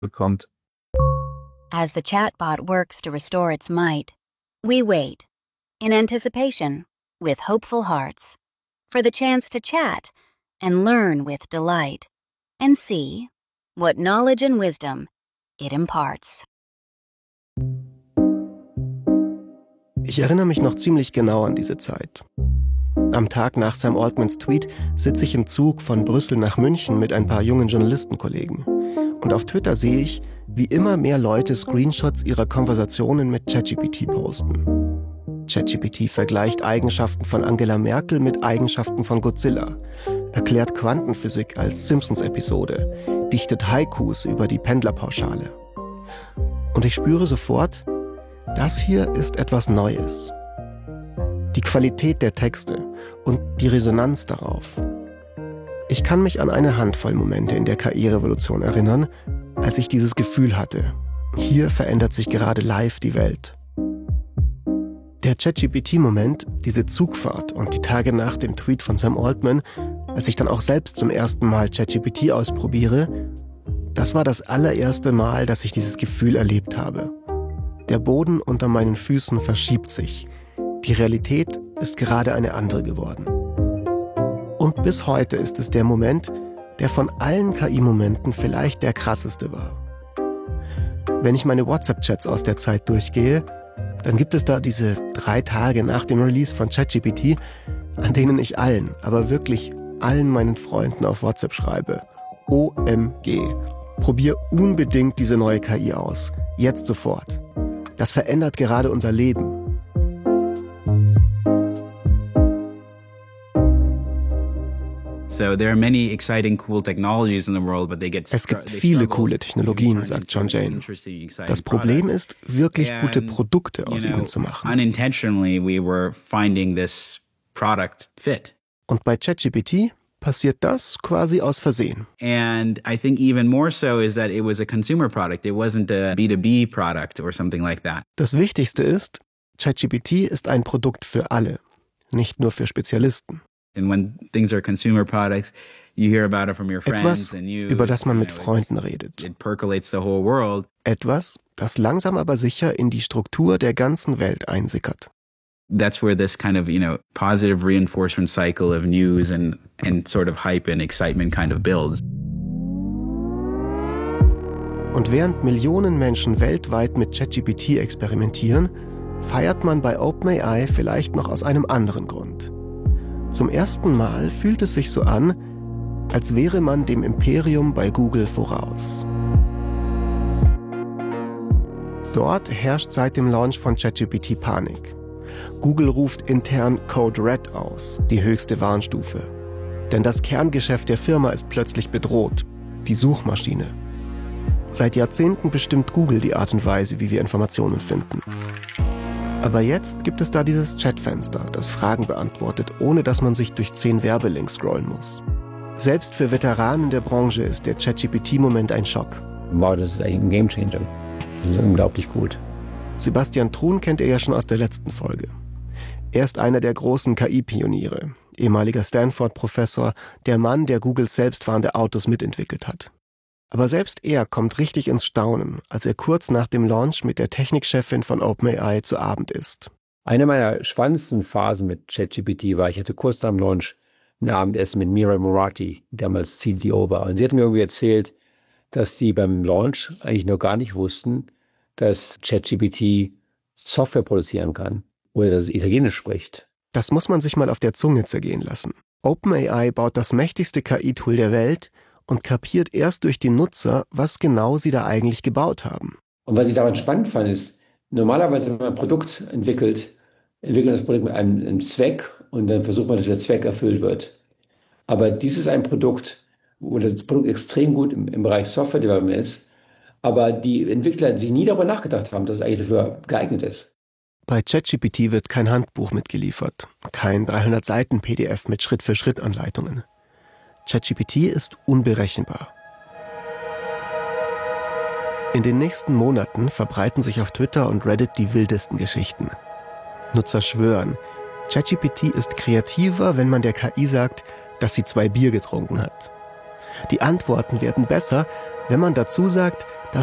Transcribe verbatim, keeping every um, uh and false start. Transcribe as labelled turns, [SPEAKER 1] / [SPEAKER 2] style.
[SPEAKER 1] bekommt.
[SPEAKER 2] As the chatbot works to restore its might, we wait, in anticipation, with hopeful hearts, for the chance to chat and learn with delight, and see what knowledge and wisdom it imparts.
[SPEAKER 3] Ich erinnere mich noch ziemlich genau an diese Zeit. Am Tag nach Sam Altmans Tweet sitze ich im Zug von Brüssel nach München mit ein paar jungen Journalistenkollegen. Und auf Twitter sehe ich, wie immer mehr Leute Screenshots ihrer Konversationen mit ChatGPT posten. ChatGPT vergleicht Eigenschaften von Angela Merkel mit Eigenschaften von Godzilla, erklärt Quantenphysik als Simpsons-Episode, dichtet Haikus über die Pendlerpauschale. Und ich spüre sofort, das hier ist etwas Neues. Die Qualität der Texte und die Resonanz darauf. Ich kann mich an eine Handvoll Momente in der K I-Revolution erinnern, als ich dieses Gefühl hatte, hier verändert sich gerade live die Welt. Der ChatGPT-Moment, diese Zugfahrt und die Tage nach dem Tweet von Sam Altman, als ich dann auch selbst zum ersten Mal ChatGPT ausprobiere, das war das allererste Mal, dass ich dieses Gefühl erlebt habe. Der Boden unter meinen Füßen verschiebt sich. Die Realität ist gerade eine andere geworden. Und bis heute ist es der Moment, der von allen K I-Momenten vielleicht der krasseste war. Wenn ich meine WhatsApp-Chats aus der Zeit durchgehe, dann gibt es da diese drei Tage nach dem Release von ChatGPT, an denen ich allen, aber wirklich allen meinen Freunden auf WhatsApp schreibe: O M G, probier unbedingt diese neue K I aus. Jetzt sofort. Das verändert gerade unser Leben. Es gibt viele coole Technologien, sagt John Jane. Das Problem ist, wirklich gute Produkte aus ihnen zu machen. Und bei ChatGPT passiert das quasi aus Versehen.
[SPEAKER 4] And I think even more so is that it was a consumer product. It wasn't a B two B product or something like that.
[SPEAKER 3] Das Wichtigste ist, ChatGPT ist ein Produkt für alle, nicht nur für Spezialisten.
[SPEAKER 4] And when things are consumer products, you hear about it from your friends
[SPEAKER 3] Etwas,
[SPEAKER 4] and you,
[SPEAKER 3] über das man
[SPEAKER 4] you
[SPEAKER 3] mit
[SPEAKER 4] know,
[SPEAKER 3] Freunden redet.
[SPEAKER 4] It percolates the whole world.
[SPEAKER 3] Etwas, das langsam aber sicher in die Struktur der ganzen Welt einsickert.
[SPEAKER 4] That's where this kind of, you know, positive reinforcement cycle of news and, and sort of hype and excitement kind of builds.
[SPEAKER 3] Und während Millionen Menschen weltweit mit ChatGPT experimentieren, feiert man bei OpenAI vielleicht noch aus einem anderen Grund. Zum ersten Mal fühlt es sich so an, als wäre man dem Imperium bei Google voraus. Dort herrscht seit dem Launch von ChatGPT Panik. Google ruft intern Code Red aus, die höchste Warnstufe. Denn das Kerngeschäft der Firma ist plötzlich bedroht, die Suchmaschine. Seit Jahrzehnten bestimmt Google die Art und Weise, wie wir Informationen finden. Aber jetzt gibt es da dieses Chatfenster, das Fragen beantwortet, ohne dass man sich durch zehn Werbelinks scrollen muss. Selbst für Veteranen der Branche ist der ChatGPT-Moment ein Schock.
[SPEAKER 5] Wow, das ist ein Gamechanger. Das ist unglaublich gut.
[SPEAKER 3] Sebastian Thrun kennt ihr ja schon aus der letzten Folge. Er ist einer der großen K I-Pioniere, ehemaliger Stanford-Professor, der Mann, der Googles selbstfahrende Autos mitentwickelt hat. Aber selbst er kommt richtig ins Staunen, als er kurz nach dem Launch mit der Technikchefin von OpenAI zu Abend isst.
[SPEAKER 5] Eine meiner spannendsten Phasen mit ChatGPT war, ich hatte kurz nach dem Launch ein Abendessen mit Mira Murati, die damals C T O war. Und sie hat mir irgendwie erzählt, dass die beim Launch eigentlich noch gar nicht wussten, dass ChatGPT Software produzieren kann oder dass es Italienisch spricht.
[SPEAKER 3] Das muss man sich mal auf der Zunge zergehen lassen. OpenAI baut das mächtigste K I-Tool der Welt und kapiert erst durch die Nutzer, was genau sie da eigentlich gebaut haben.
[SPEAKER 5] Und was ich daran spannend fand, ist, normalerweise, wenn man ein Produkt entwickelt, entwickelt man das Produkt mit einem, einem Zweck und dann versucht man, dass der Zweck erfüllt wird. Aber dies ist ein Produkt, wo das Produkt extrem gut im, im Bereich Software Development ist, aber die Entwickler sich nie darüber nachgedacht haben, dass es eigentlich dafür geeignet ist.
[SPEAKER 3] Bei ChatGPT wird kein Handbuch mitgeliefert, kein dreihundert Seiten P D F mit Schritt-für-Schritt-Anleitungen. ChatGPT ist unberechenbar. In den nächsten Monaten verbreiten sich auf Twitter und Reddit die wildesten Geschichten. Nutzer schwören, ChatGPT ist kreativer, wenn man der K I sagt, dass sie zwei Bier getrunken hat. Die Antworten werden besser, wenn man dazu sagt,